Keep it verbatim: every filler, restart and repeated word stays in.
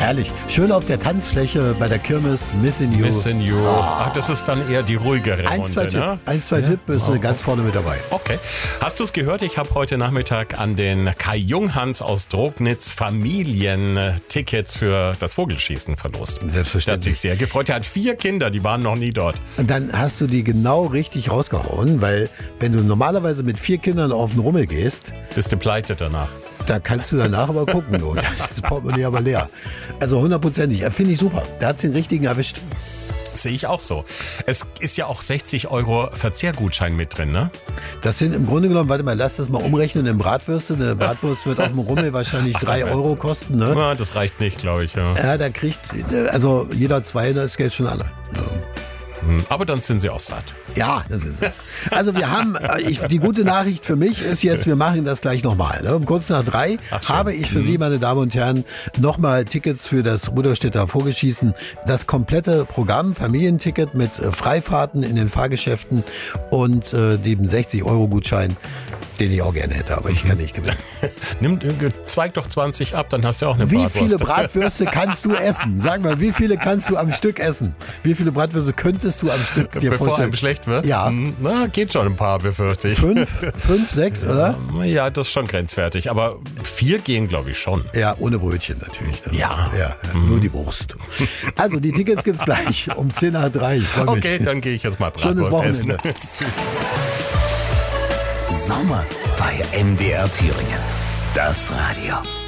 Herrlich. Schön auf der Tanzfläche bei der Kirmes, Missing You. Missing You. Oh. Ach, das ist dann eher die ruhigere Ein, Runde, zwei ne? Tipp, ein, zwei ja? Tipp bist du oh. ganz vorne mit dabei. Okay. Hast du es gehört? Ich habe heute Nachmittag an den Kai Junghans aus Drognitz Familientickets für das Vogelschießen verlost. Selbstverständlich. Der hat sich sehr gefreut. Er hat vier Kinder, die waren noch nie dort. Und dann hast du die genau richtig rausgehauen, weil wenn du normalerweise mit vier Kindern auf den Rummel gehst, bist du pleite danach. Da kannst du danach aber gucken. Du. Das ist das Portemonnaie aber leer. Also hundertprozentig. Finde ich super. Da hat es den richtigen erwischt. Sehe ich auch so. Es ist ja auch sechzig Euro Verzehrgutschein mit drin, ne? Das sind im Grunde genommen, warte mal, lass das mal umrechnen in Bratwürste. Eine Bratwurst wird auf dem Rummel wahrscheinlich drei Euro kosten, ne? Ja, das reicht nicht, glaube ich. Ja. ja, da kriegt, also jeder zwei, das Geld schon alle. Ja. Aber dann sind sie auch satt. Ja, das ist es. Also wir haben, ich, die gute Nachricht für mich ist jetzt, wir machen das gleich nochmal. Ne? Um kurz nach drei Ach, habe ich für mhm. Sie, meine Damen und Herren, nochmal Tickets für das Rudolstädter Vogelschießen. Das komplette Programm, Familienticket mit äh, Freifahrten in den Fahrgeschäften und äh, dem sechzig Euro Gutschein, den ich auch gerne hätte, aber ich kann nicht gewinnen. Nimm, zweig doch zwanzig ab, dann hast du auch eine wie Bratwurst. Wie viele Bratwürste kannst du essen? Sag mal, wie viele kannst du am Stück essen? Wie viele Bratwürste könntest du am Stück dir Bevor vorstellen? einem schlecht wird? Ja. Na, geht schon ein paar, befürchte ich. Fünf, fünf, sechs, oder? Ja, das ist schon grenzwertig, aber vier gehen, glaube ich, schon. Ja, ohne Brötchen natürlich. Also, ja. ja mhm. Nur die Wurst. Also, die Tickets gibt's gleich um zehn nach drei. Ich freu mich. Okay, dann gehe ich jetzt mal Schönes Bratwurst Wochenende. essen. Tschüss. Sommer bei M D R Thüringen. Das Radio.